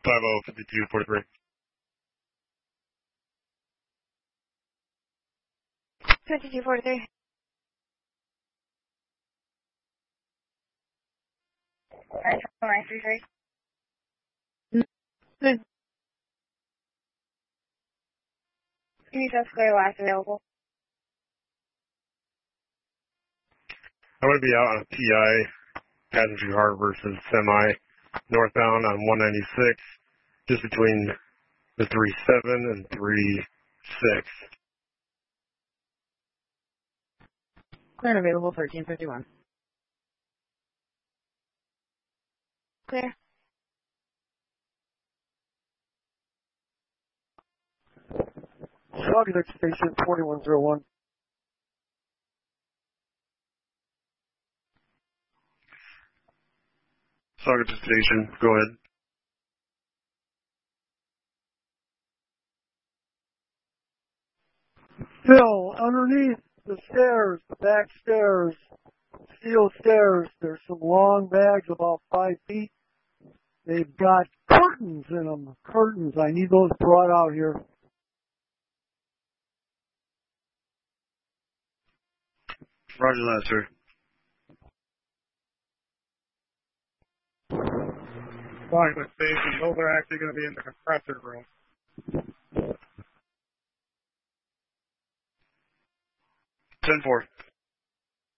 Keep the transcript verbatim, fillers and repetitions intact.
five oh, fifty-two, forty-three. fifty-two forty-three. Alright, nine three three. Good. Can South Square last available? I'm going to be out on a P I, passenger car versus semi, northbound on one ninety-six, just between the three seven and three six. Clear and available, thirteen fifty-one. Clear. Saugus Station forty-one oh one. Saugus Station, go ahead. Phil, underneath the stairs, the back stairs, steel stairs, there's some long bags about five feet. They've got curtains in them. Curtains. I need those brought out here. Roger that, sir. Saugus Station, those are actually going to be in the compressor room. ten four.